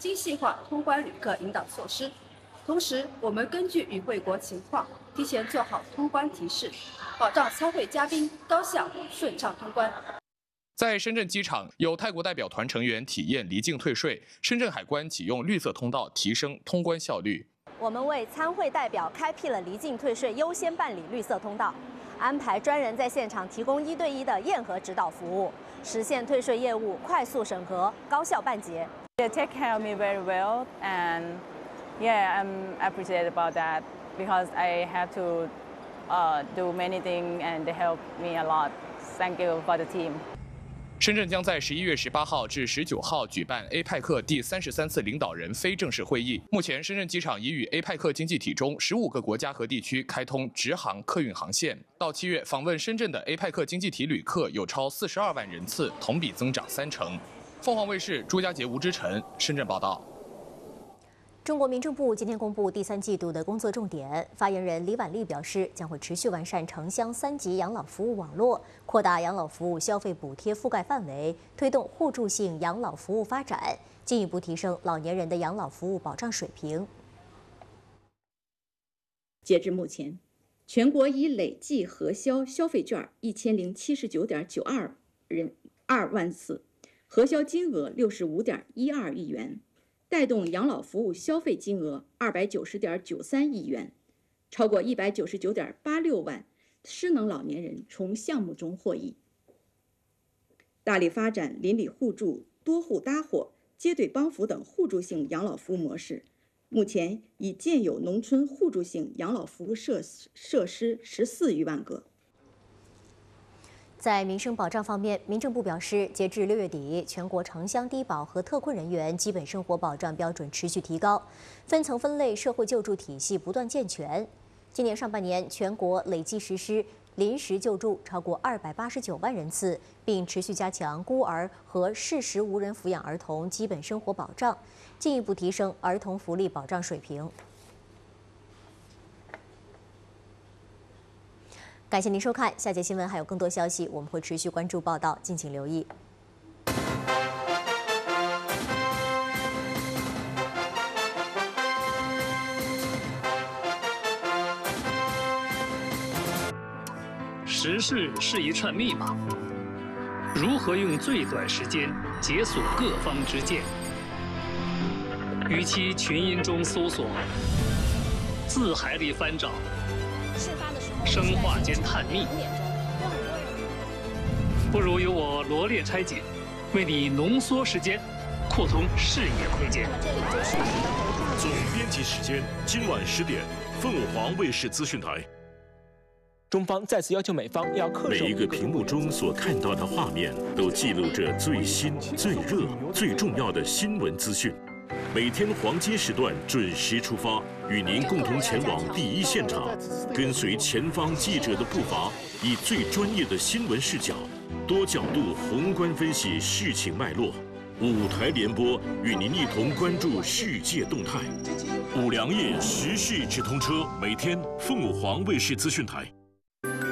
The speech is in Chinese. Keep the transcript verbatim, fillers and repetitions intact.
精细化通关旅客引导措施。同时，我们根据与会国情况，提前做好通关提示，保障参会嘉宾高效顺畅通关。 在深圳机场，有泰国代表团成员体验离境退税。深圳海关启用绿色通道，提升通关效率。 我们为参会代表开辟了离境退税优先办理绿色通道，安排专人在现场提供一对一的验核指导服务，实现退税业务快速审核、高效办结。 They take care of me very well, and yeah, I'm appreciated about that because I have to uh, do many things, and they help me a lot. Thank you for the team. 深圳将在十一月十八号至十九号举办 A P E C 第三十三次领导人非正式会议。目前，深圳机场已与 A P E C 经济体中十五个国家和地区开通直航客运航线。到七月，访问深圳的 A P E C 经济体旅客有超四十二万人次，同比增长三成。凤凰卫视朱家杰、吴之晨深圳报道。 中国民政部今天公布第三季度的工作重点。发言人李婉丽表示，将会持续完善城乡三级养老服务网络，扩大养老服务消费补贴覆盖范围，推动互助性养老服务发展，进一步提升老年人的养老服务保障水平。 截至目前，全国已累计核销消费券一千零七十九点九二人二万次，核销金额六十五点一二亿元。 带动养老服务消费金额二百九十点九三亿元，超过一百九十九点八六万失能老年人从项目中获益。大力发展邻里互助、多户搭伙、结对帮扶等互助性养老服务模式，目前已建有农村互助性养老服务设设施十四余万个。 在民生保障方面，民政部表示，截至六月底，全国城乡低保和特困人员基本生活保障标准持续提高，分层分类社会救助体系不断健全。今年上半年，全国累计实施临时救助超过二百八十九万人次，并持续加强孤儿和适时无人抚养儿童基本生活保障，进一步提升儿童福利保障水平。 感谢您收看，下节新闻还有更多消息，我们会持续关注报道，敬请留意。 时事是一串密码，如何用最短时间解锁各方之见？与其群音中搜索，字海里翻找。 生化间探秘，不如由我罗列拆解，为你浓缩时间，扩通视野空间。 总编辑时间，今晚十点，凤凰卫视资讯台。 中方再次要求美方要恪守。 每一个屏幕中所看到的画面，都记录着最新、最热、最重要的新闻资讯。 每天黄金时段准时出发，与您共同前往第一现场，跟随前方记者的步伐，以最专业的新闻视角、多角度宏观分析事情脉络。五台联播，与您一同关注世界动态。五粮液时事直通车，每天凤凰卫视资讯台。